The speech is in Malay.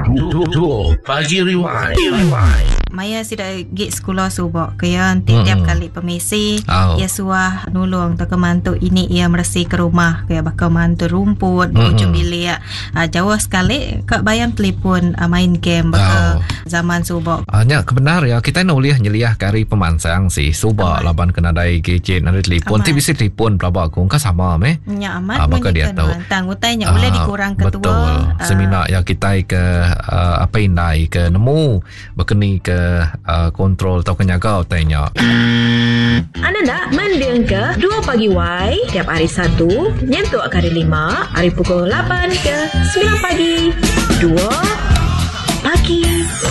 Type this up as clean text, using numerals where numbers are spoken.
Pagi Rewind. Maya sida gig sekolah subak kaya tiap kali pemisi ia suah nulung tak mantu ini ia bersih ke rumah kaya bakal mantu rumput ujung bilik jauh sekali kak bayam telefon main game bakal zaman subak. Nya kebenar ya kita nuliah nyeliah kari pemansang si subak laban kena dai gadget nanti telefon ti bisa telefon pelabak aku kan sama meh. Nya amat bakal dia tahu. Tangutanya boleh dikurang ketua. Betul. Semina ya kita ke apa indai ke nemu berkeni ke kontrol atau kenyaga tanya. Anda nak mendeng ke 2 pagi Y tiap hari Sabtu nyentuh hari 5 hari pukul 8 ke 9 pagi 2 pagi